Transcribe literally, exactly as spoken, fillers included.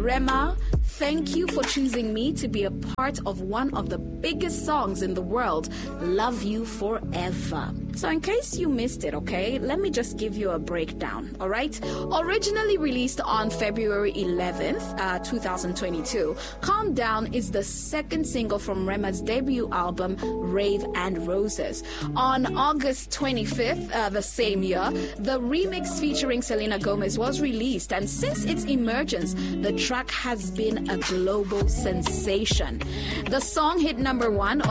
Rema, thank you for choosing me to be a part of one of the biggest songs in the world. Love you forever. So in case you missed it, okay, let me just give you a breakdown, all right? Originally released on February eleventh, uh, twenty twenty-two, Calm Down is the second single from Rema's debut album, Rave and Roses. On August twenty-fifth, uh, the same year, the remix featuring Selena Gomez was released, and since its emergence, the track has been a global sensation. The song hit number one